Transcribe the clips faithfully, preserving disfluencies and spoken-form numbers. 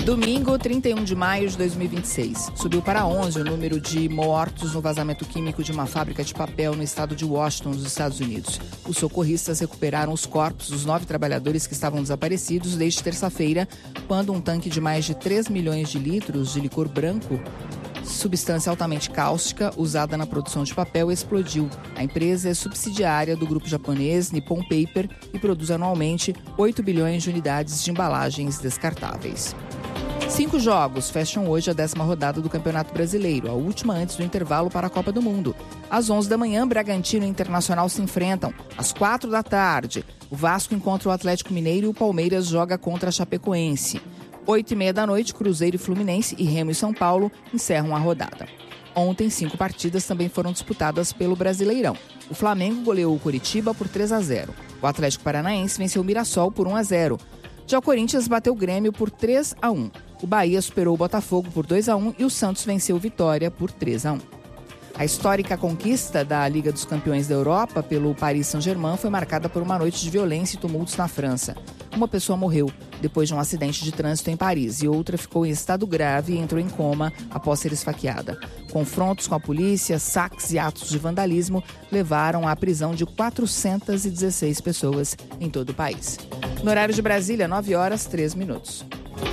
Domingo, trinta e um de maio de dois mil e vinte e seis. Subiu para onze o número de mortos no vazamento químico de uma fábrica de papel no estado de Washington, nos Estados Unidos. Os socorristas recuperaram os corpos dos nove trabalhadores que estavam desaparecidos desde terça-feira, quando um tanque de mais de três milhões de litros de licor branco, substância altamente cáustica usada na produção de papel, explodiu. A empresa é subsidiária do grupo japonês Nippon Paper e produz anualmente oito bilhões de unidades de embalagens descartáveis. Cinco jogos fecham hoje a décima rodada do Campeonato Brasileiro, a última antes do intervalo para a Copa do Mundo. Às onze da manhã, Bragantino e Internacional se enfrentam. Às quatro da tarde, o Vasco encontra o Atlético Mineiro e o Palmeiras joga contra a Chapecoense. Oito e meia da noite, Cruzeiro e Fluminense e Remo e São Paulo encerram a rodada. Ontem, cinco partidas também foram disputadas pelo Brasileirão. O Flamengo goleou o Coritiba por três a zero. O Atlético Paranaense venceu o Mirassol por um a zero. Já o Corinthians bateu o Grêmio por três a um. O Bahia superou o Botafogo por dois a um e o Santos venceu o Vitória por três a um. A histórica conquista da Liga dos Campeões da Europa pelo Paris Saint-Germain foi marcada por uma noite de violência e tumultos na França. Uma pessoa morreu depois de um acidente de trânsito em Paris e outra ficou em estado grave e entrou em coma após ser esfaqueada. Confrontos com a polícia, saques e atos de vandalismo levaram à prisão de quatrocentas e dezesseis pessoas em todo o país. No horário de Brasília, nove horas, três minutos.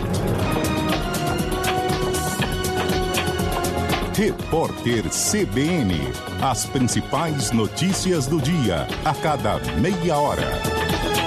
Repórter C B N. As principais notícias do dia, a cada meia hora.